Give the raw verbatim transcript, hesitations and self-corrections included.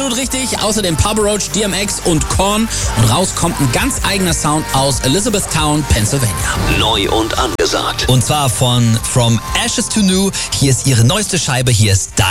Absolut richtig. Außerdem Papa Roach, D M X und Korn. Und raus kommt ein ganz eigener Sound aus Elizabethtown, Pennsylvania. Neu und angesagt. Und zwar von From Ashes to New. Hier ist ihre neueste Scheibe. Hier ist